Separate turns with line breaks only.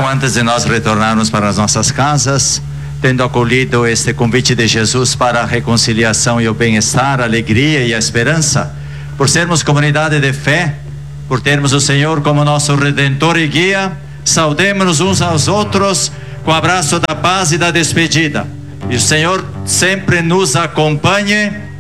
Então, antes de nós retornarmos para as nossas casas, tendo acolhido este convite de Jesus para a reconciliação e o bem-estar, a alegria e a esperança, por sermos comunidade de fé, por termos o Senhor como nosso Redentor e guia, saudemos uns aos outros com o abraço da paz e da despedida. E o Senhor sempre nos acompanhe